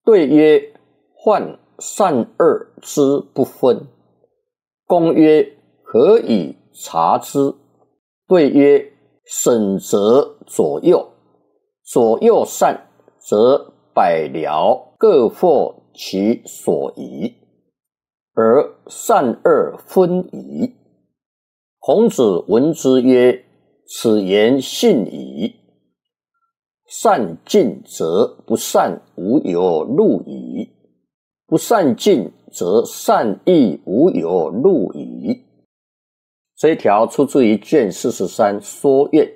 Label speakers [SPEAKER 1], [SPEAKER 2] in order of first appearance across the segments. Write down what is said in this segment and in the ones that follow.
[SPEAKER 1] 对曰：患善恶之不分。公曰：何以察之？对曰：审则左右，左右善，则百僚各获其所宜，而善恶分矣。孔子闻之曰：此言信矣。善尽则不善无有路矣，不善尽则善亦无有路矣。这一条出自于卷43说苑。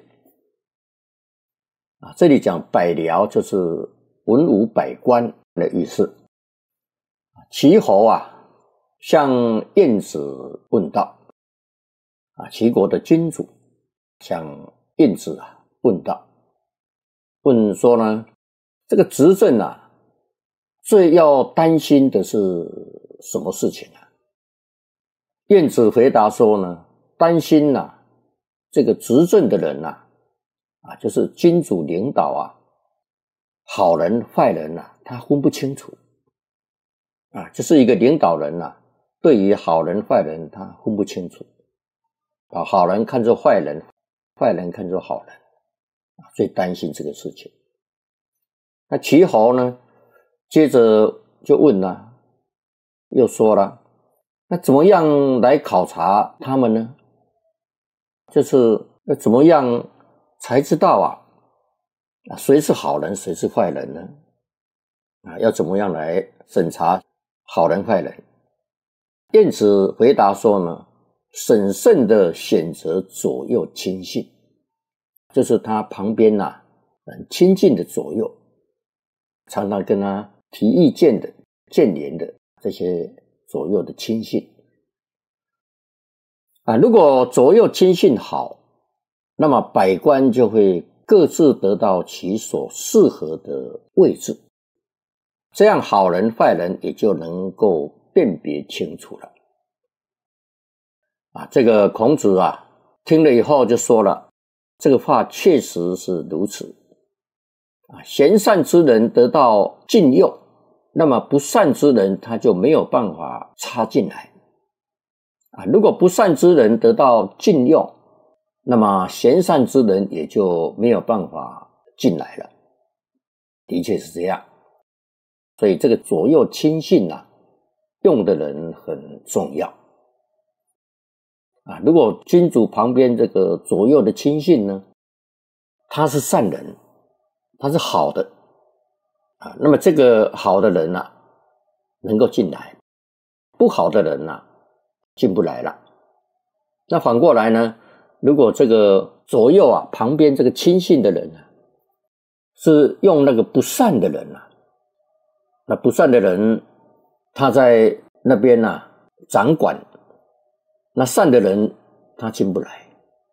[SPEAKER 1] 这里讲百僚就是文武百官的意思。齐侯向晏子问道，齐国的君主向晏子问道，问说呢，这个执政最要担心的是什么事情晏子回答说呢，担心这个执政的人就是君主领导好人坏人他分不清楚就是一个领导人对于好人坏人他分不清楚，把好人看作坏人，坏人看作好人，最担心这个事情。那齐侯呢，接着就问又说了，那怎么样来考察他们呢？就是要怎么样才知道谁是好人谁是坏人呢？要怎么样来审查好人坏人？晏子回答说呢，审慎的选择左右亲信，就是他旁边很亲近的左右，常常跟他提意见的谏言的这些左右的亲信如果左右亲信好，那么百官就会各自得到其所适合的位置，这样好人坏人也就能够辨别清楚了这个孔子听了以后就说了，这个话确实是如此贤善之人得到禁用，那么不善之人他就没有办法插进来如果不善之人得到禁用，那么贤善之人也就没有办法进来了。的确是这样，所以这个左右亲信用的人很重要如果君主旁边这个左右的亲信呢，他是善人，他是好的那么这个好的人能够进来，不好的人进不来了。那反过来呢，如果这个左右旁边这个亲信的人是用那个不善的人那不善的人他在那边掌管，那善的人他进不来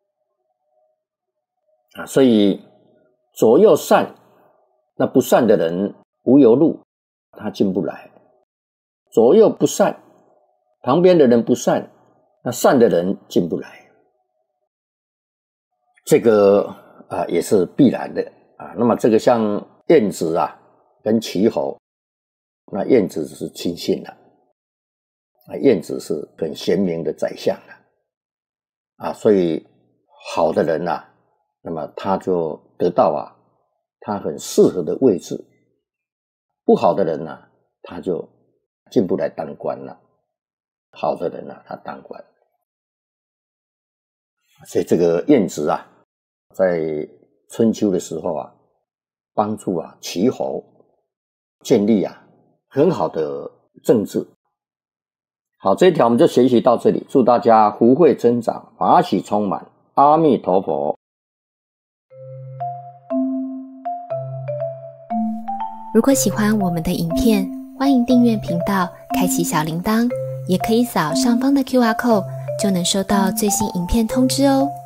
[SPEAKER 1] 所以左右善，那不善的人无有路，他进不来。左右不善，旁边的人不善，那善的人进不来。这个也是必然的那么这个像晏子跟齐侯，那晏子是亲信晏子是很贤明的宰相所以好的人那么他就得到他很适合的位置，不好的人他就进不来当官了，好的人他当官。所以这个晏子在春秋的时候帮助齐侯建立很好的政治。好，这一条我们就学习到这里，祝大家福慧增长，法喜充满，阿弥陀佛。
[SPEAKER 2] 如果喜欢我们的影片，欢迎订阅频道，开启小铃铛，也可以扫上方的 QR code， 就能收到最新影片通知哦。